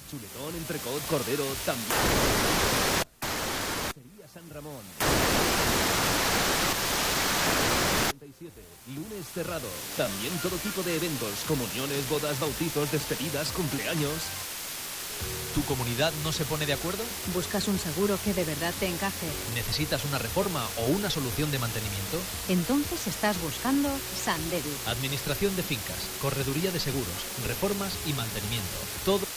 Chuletón, entrecot, cordero, también. Sería San Ramón. 37, lunes cerrado. También todo tipo de eventos, comuniones, bodas, bautizos, despedidas, cumpleaños. ¿Tu comunidad no se pone de acuerdo? ¿Buscas un seguro que de verdad te encaje? ¿Necesitas una reforma o una solución de mantenimiento? Entonces estás buscando Sanderu. Administración de fincas, correduría de seguros, reformas y mantenimiento. Todo